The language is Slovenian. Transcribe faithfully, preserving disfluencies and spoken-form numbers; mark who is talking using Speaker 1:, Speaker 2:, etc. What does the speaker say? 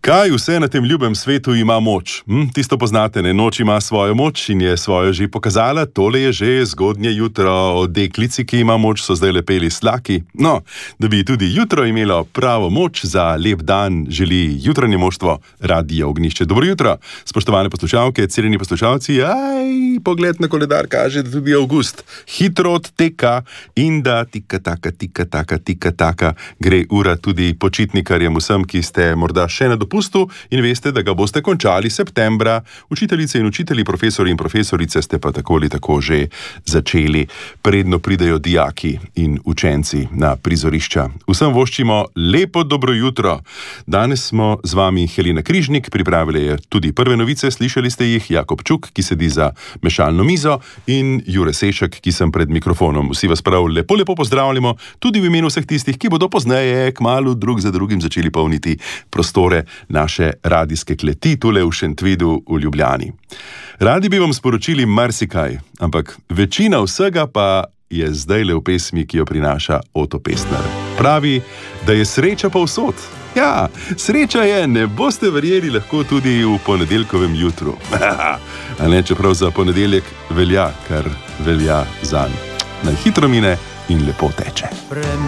Speaker 1: Kaj vse na tem ljubem svetu ima moč? Hm, tisto poznate, ne? Noč ima svojo moč in je svojo že pokazala. Tole je že zgodnje jutro. O deklici, ki ima moč, so zdaj lepeli slaki. No, da bi tudi jutro imelo pravo moč za lep dan, želi jutranje moštvo Radio Ognjišče. Dobro jutro, spoštovane poslušalke, cenjeni poslušalci. Aj, pogled na koledar kaže, da tudi avgust hitro odteka in da tika taka, tika taka, tika taka gre ura tudi počitnikarjem vsem, ki ste morda še na dopustu in veste, da ga boste končali septembra. Učiteljice in učitelji, profesori in profesorice ste pa tako ali tako že začeli, predno pridejo dijaki in učenci na prizorišča. Vsem voščimo lepo dobro jutro. Danes smo z vami Helena Križnik, pripravila je tudi prve novice, slišali ste jih, Jakob Čuk, ki sedi za mešalno mizo, in Jure Sešek, ki sem pred mikrofonom. Vsi vas prav lepo, lepo pozdravljamo, tudi v imenu vseh tistih, ki bodo pozneje kmalu drug za drugim začeli polniti prostore naše radijske kleti tule v Šentvidu v Ljubljani. Radi bi vam sporočili marsikaj, ampak večina vsega pa je zdaj le v pesmi, ki jo prinaša Oto Pestner. Pravi, da je sreča povsod. Ja, sreča je, ne boste verjeli, lahko tudi v ponedeljkovem jutru. A ne, čeprav za ponedeljek velja, kar velja zanj. Naj hitro mine in lepo teče.